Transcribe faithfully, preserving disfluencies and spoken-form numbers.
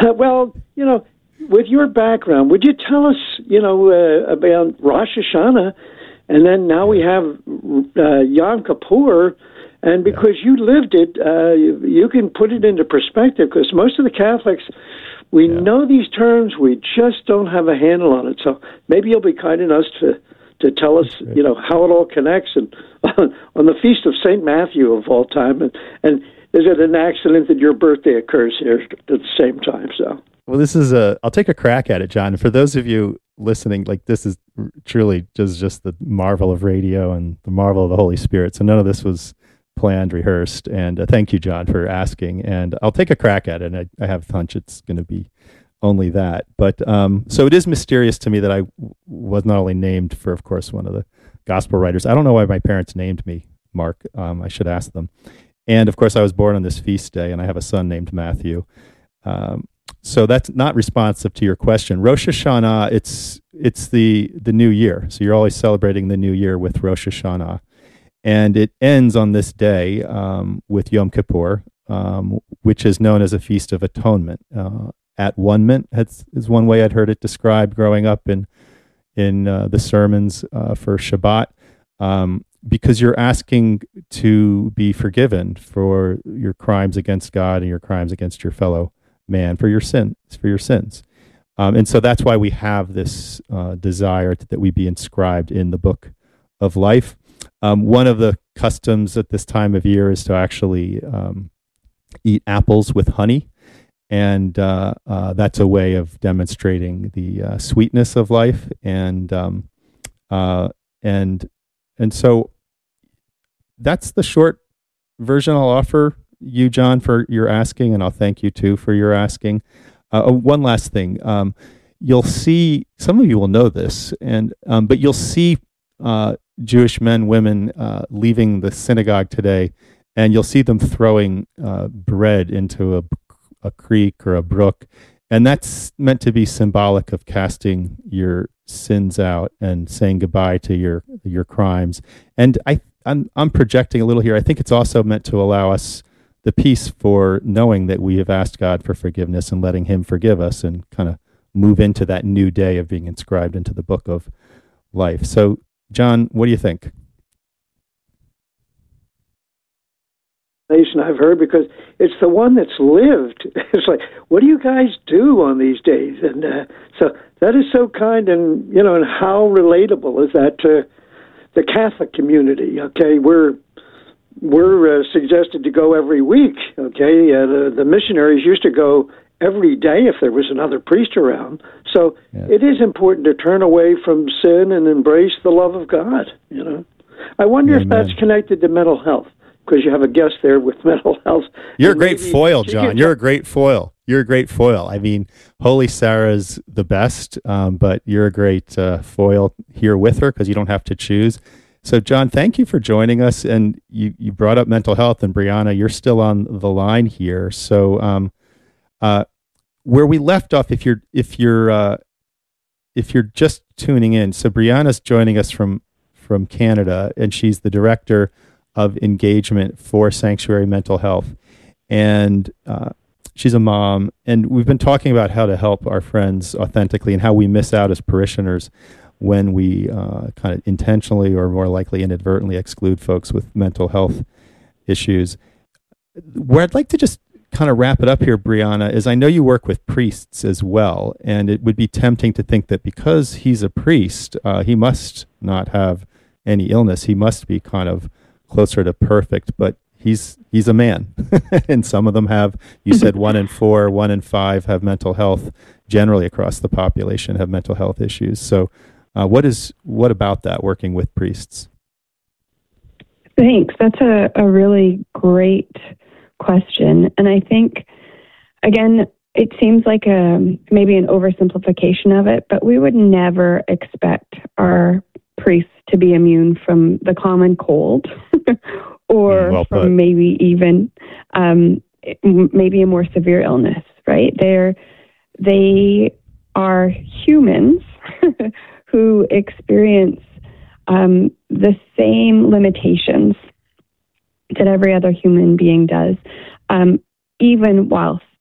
Well, you know, with your background, would you tell us, you know, uh, about Rosh Hashanah, and then now we have uh, Yom Kippur, and because yeah. you lived it, uh, you, you can put it into perspective, because most of the Catholics, we yeah. know these terms, we just don't have a handle on it. So maybe you'll be kind enough to, to tell us, you know, how it all connects, and on the Feast of Saint Matthew of all time, and, and is it an accident that your birthday occurs here at the same time? So, well, this is a. I'll take a crack at it, John. For those of you listening, like this is truly just just the marvel of radio and the marvel of the Holy Spirit. So none of this was planned, rehearsed. And uh, thank you, John, for asking. And I'll take a crack at it. And I, I have a hunch it's going to be only that. But um, so it is mysterious to me that I w- was not only named for, of course, one of the gospel writers. I don't know why my parents named me Mark. Um, I should ask them. And of course, I was born on this feast day, and I have a son named Matthew. Um, so that's not responsive to your question. Rosh Hashanah, it's it's the the new year. So you're always celebrating the new year with Rosh Hashanah, and it ends on this day um, with Yom Kippur, um, which is known as a Feast of Atonement. Uh, at one-ment is one way I'd heard it described growing up in in uh, the sermons uh, for Shabbat. Um, because you're asking to be forgiven for your crimes against God and your crimes against your fellow man, for your sins, for your sins. Um, and so that's why we have this uh, desire to, that we be inscribed in the book of life. Um, one of the customs at this time of year is to actually um, eat apples with honey. And uh, uh, that's a way of demonstrating the uh, sweetness of life. And, um, uh, and, and so, that's the short version I'll offer you, John, for your asking, and I'll thank you, too, for your asking. Uh, one last thing. Um, you'll see, some of you will know this, and um, but you'll see uh, Jewish men, women uh, leaving the synagogue today, and you'll see them throwing uh, bread into a, a creek or a brook, and that's meant to be symbolic of casting your sins out and saying goodbye to your your crimes. And I I'm, I'm projecting a little here. I think it's also meant to allow us the peace for knowing that we have asked God for forgiveness and letting him forgive us, and kind of move into that new day of being inscribed into the book of life. So, John, what do you think? I've heard, because it's the one that's lived. It's like, what do you guys do on these days? And uh, so that is so kind, and, you know, and how relatable is that to the Catholic community? Okay, we're we're uh, suggested to go every week. Okay, uh, the, the missionaries used to go every day if there was another priest around. So yeah. It is important to turn away from sin and embrace the love of God. You know, I wonder Amen. If that's connected to mental health, because you have a guest there with mental health. You're a great foil, John. You're a great foil. You're a great foil. I mean, Holy Sarah's the best, um, but you're a great uh, foil here with her, because you don't have to choose. So, John, thank you for joining us. And you, you brought up mental health, and Brianna, you're still on the line here. So, um, uh, where we left off, if you're if you're uh, if you're just tuning in, so Brianna's joining us from from Canada, and she's the director of engagement for Sanctuary Mental Health, and uh, she's a mom, and we've been talking about how to help our friends authentically, and how we miss out as parishioners when we uh, kind of intentionally, or more likely inadvertently, exclude folks with mental health issues. Where I'd like to just kind of wrap it up here, Brianna, is I know you work with priests as well, and it would be tempting to think that because he's a priest, uh, he must not have any illness. He must be kind of closer to perfect, but he's he's a man. And some of them have, you said one in four, one in five have mental health, generally across the population have mental health issues. So uh, what is what about that, working with priests? Thanks. That's a, a really great question. And I think, again, it seems like a, maybe an oversimplification of it, but we would never expect our priests to be immune from the common cold or well from maybe even um, maybe a more severe illness, right? They're, they are humans who experience um, the same limitations that every other human being does, um, even while